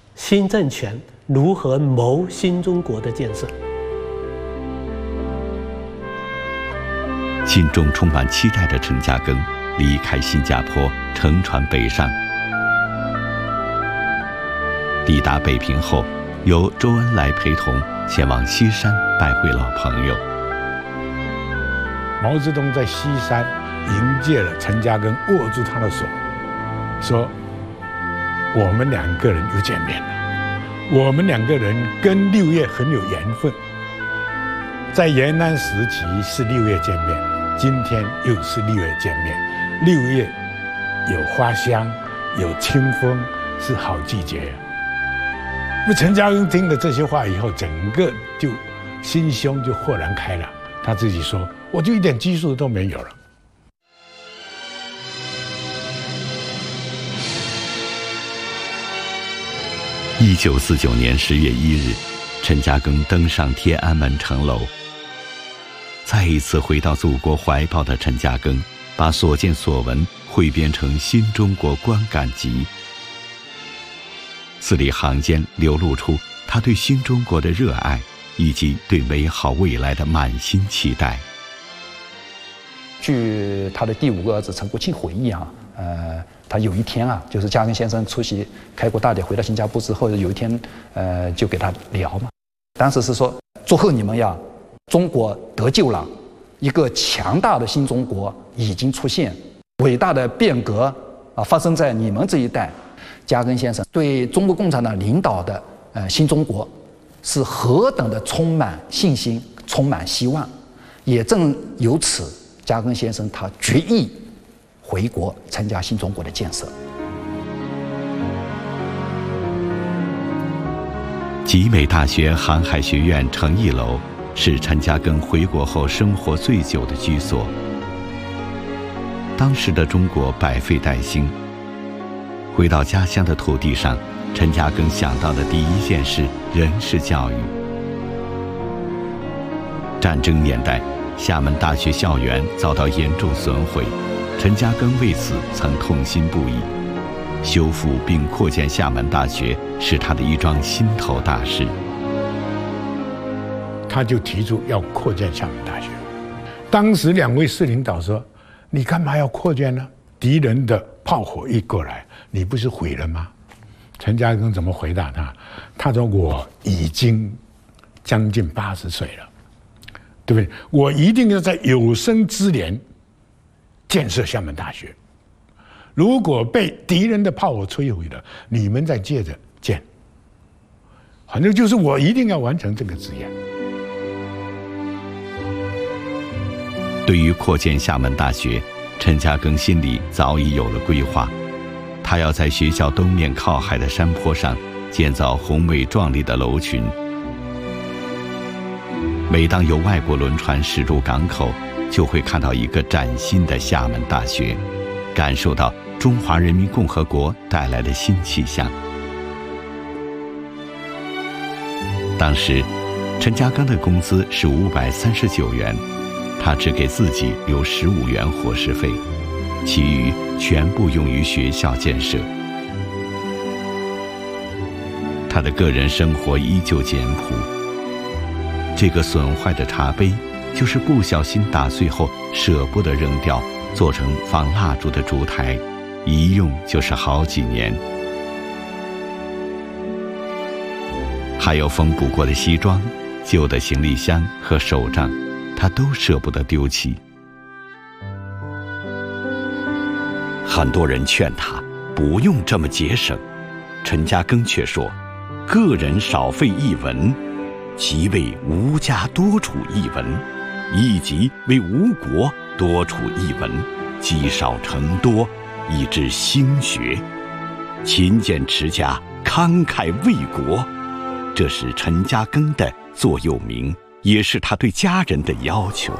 新政权如何谋新中国的建设。 心中充满期待的陈嘉庚离开新加坡，乘船北上。抵达北平后，由周恩来陪同前往西山拜会老朋友。 毛泽东在西山迎接了陈嘉庚，握住他的手，说：“我们两个人又见面了。我们两个人跟6月很有缘分，在延安时期是6月见面，今天又是6月见面。6月有花香，有清风，是好季节。”那陈嘉庚听了这些话以后，整个就心胸就豁然开朗。他自己说：“我就一点拘束都没有了。” 1949年10月1日，陈嘉庚登上天安门城楼。再一次回到祖国怀抱的陈嘉庚，把所见所闻汇编成《新中国观感集》，字里行间流露出他对新中国的热爱，以及对美好未来的满心期待。 据他的第5个儿子陈国庆回忆他有一天就是嘉庚先生出席开国大典回到新加坡之后，有一天就给他聊嘛，当时是说：“祝贺你们呀，中国得救了，一个强大的新中国已经出现，伟大的变革发生在你们这一代。”嘉庚先生对中国共产党领导的新中国是何等的充满信心，充满希望。也正由此，嘉庚先生他决意回国参加新中国的建设。 集美大学航海学院诚毅楼是陈嘉庚回国后生活最久的居所。当时的中国百废待兴，回到家乡的土地上，陈嘉庚想到的第一件事仍是教育。战争年代，厦门大学校园遭到严重损毁，陈嘉庚为此曾痛心不已。修复并扩建厦门大学是他的一桩心头大事。 他就提出要扩建厦门大学。当时2位市领导说：“你干嘛要扩建呢？敌人的炮火一过来，你不是毁了吗？”陈嘉庚怎么回答他？他说：“我已经将近80岁了，对不对？我一定要在有生之年建设厦门大学。如果被敌人的炮火摧毁了，你们再接着建。反正就是我一定要完成这个志愿。” 对于扩建厦门大学，陈嘉庚心里早已有了规划。他要在学校东面靠海的山坡上建造宏伟壮丽的楼群。每当有外国轮船驶入港口，就会看到一个崭新的厦门大学，感受到中华人民共和国带来的新气象。当时，陈嘉庚的工资是539元，他只给自己留15元伙食费，其余全部用于学校建设。他的个人生活依旧简朴。这个损坏的茶杯，就是不小心打碎后舍不得扔掉，做成放蜡烛的烛台，一用就是好几年。还有缝补过的西装、旧的行李箱和手杖，他都舍不得丢弃。很多人劝他不用这么节省，陈嘉庚却说：“个人少费一文，即为吴家多储一文；亦即为吴国多储一文，积少成多，以致兴学。勤俭持家，慷慨为国。”这是陈嘉庚的座右铭，也是他对家人的要求。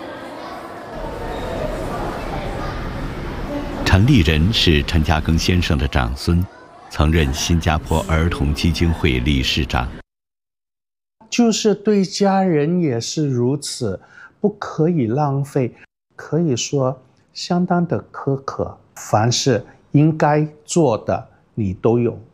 陈立人是陈嘉庚先生的长孙，曾任新加坡儿童基金会理事长。 就是对家人也是如此，不可以浪费，可以说相当的苛刻，凡是应该做的你都有